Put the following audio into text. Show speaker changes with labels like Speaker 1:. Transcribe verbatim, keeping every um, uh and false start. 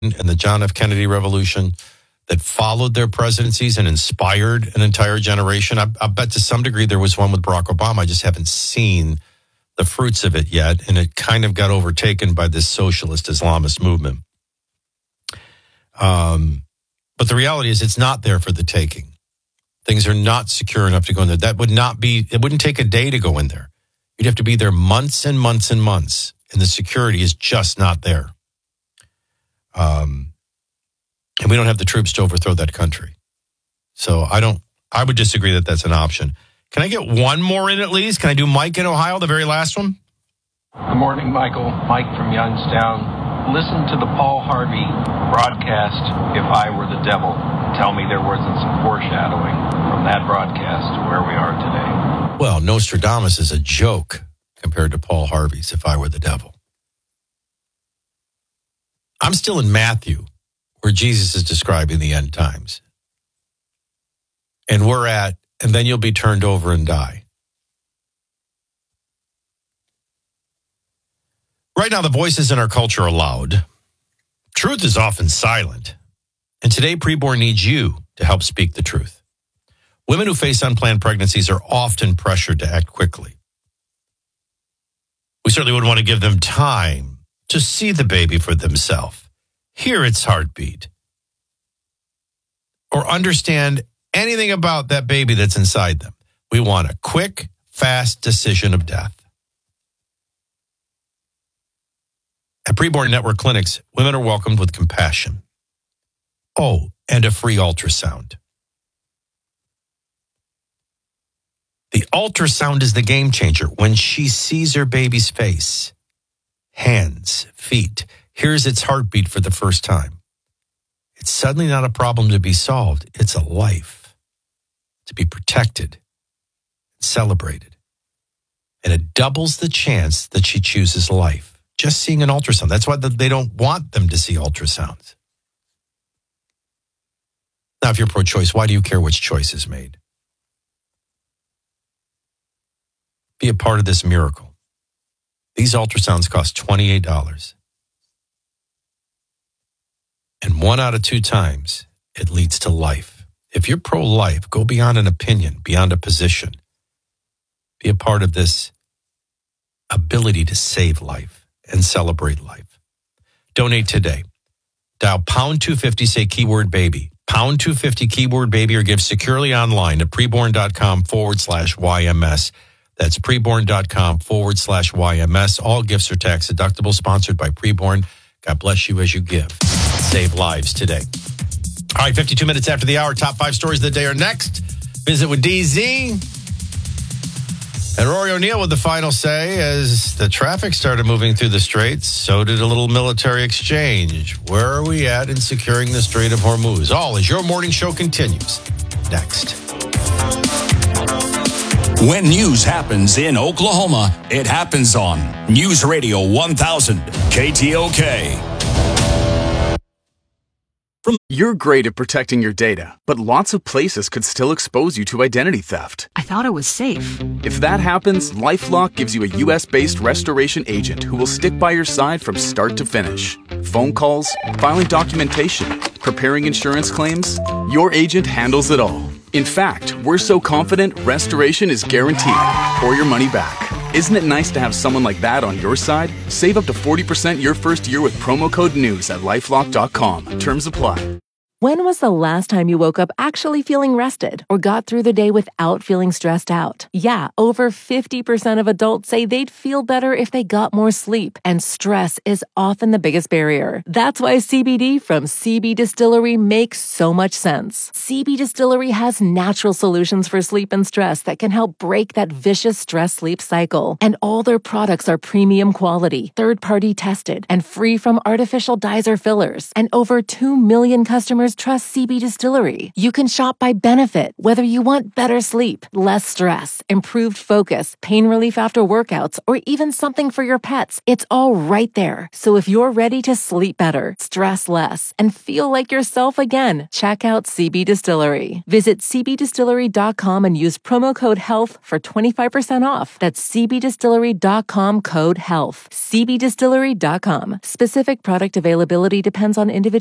Speaker 1: and the John F. Kennedy revolution that followed their presidencies and inspired an entire generation. I, I bet to some degree there was one with Barack Obama. I just haven't seen the fruits of it yet, and it kind of got overtaken by this socialist Islamist movement. Um, but the reality is it's not there for the taking. Things are not secure enough to go in there. That would not be, it wouldn't take a day to go in there. You'd have to be there months and months and months, and the security is just not there. Um, and we don't have the troops to overthrow that country. So I don't, I would disagree that that's an option. Can I get one more in at least? Can I do Mike in Ohio, the very last one?
Speaker 2: Good morning, Michael. Mike from Youngstown. Listen to the Paul Harvey broadcast, If I Were the Devil. Tell me there wasn't some foreshadowing from that broadcast to where we are today.
Speaker 1: Well, Nostradamus is a joke compared to Paul Harvey's If I Were the Devil. I'm still in Matthew, where Jesus is describing the end times. And we're at, and then you'll be turned over and die. Right now, the voices in our culture are loud. Truth is often silent. And today, preborn needs you to help speak the truth. Women who face unplanned pregnancies are often pressured to act quickly. We certainly would want to give them time to see the baby for themselves, hear its heartbeat, or understand anything about that baby that's inside them. We want a quick, fast decision of death. At Preborn Network Clinics, women are welcomed with compassion. Oh, and a free ultrasound. The ultrasound is the game changer. When she sees her baby's face, hands, feet, hears its heartbeat for the first time, it's suddenly not a problem to be solved. It's a life to be protected, celebrated. And it doubles the chance that she chooses life. Just seeing an ultrasound. That's why they don't want them to see ultrasounds. Now, if you're pro-choice, why do you care which choice is made? Be a part of this miracle. These ultrasounds cost twenty-eight dollars. And one out of two times, it leads to life. If you're pro-life, go beyond an opinion, beyond a position. Be a part of this ability to save life and celebrate life. Donate today. Dial pound two fifty, say keyword baby. Pound two fifty, keyword baby, or give securely online at preborn.com forward slash YMS. That's preborn.com forward slash YMS. All gifts are tax deductible, sponsored by Preborn. God bless you as you give. Save lives today. All right, fifty-two minutes after the hour, top five stories of the day are next. Visit with D Z. And Rory O'Neill with the final say. As the traffic started moving through the straits, so did a little military exchange. Where are we at in securing the Strait of Hormuz? All as your morning show continues. Next.
Speaker 3: When news happens in Oklahoma, it happens on News Radio one thousand K T O K.
Speaker 4: You're great at protecting your data, but lots of places could still expose you to identity theft.
Speaker 5: I thought it was safe.
Speaker 4: If that happens, LifeLock gives you a U S-based restoration agent who will stick by your side from start to finish. Phone calls, filing documentation, preparing insurance claims, your agent handles it all. In fact, we're so confident restoration is guaranteed or your money back. Isn't it nice to have someone like that on your side? Save up to forty percent your first year with promo code NEWS at lifelock dot com. Terms apply.
Speaker 6: When was the last time you woke up actually feeling rested or got through the day without feeling stressed out? Yeah, over fifty percent of adults say they'd feel better if they got more sleep, and stress is often the biggest barrier. That's why C B D from C B Distillery makes so much sense. C B Distillery has natural solutions for sleep and stress that can help break that vicious stress-sleep cycle. And all their products are premium quality, third-party tested, and free from artificial dyes or fillers. And over two million customers customers trust C B Distillery. You can shop by benefit, whether you want better sleep, less stress, improved focus, pain relief after workouts, or even something for your pets. It's all right there. So if you're ready to sleep better, stress less, and feel like yourself again, check out C B Distillery. Visit c b distillery dot com and use promo code HEALTH for twenty-five percent off. That's c b distillery dot com code HEALTH. c b distillery dot com. Specific product availability depends on individual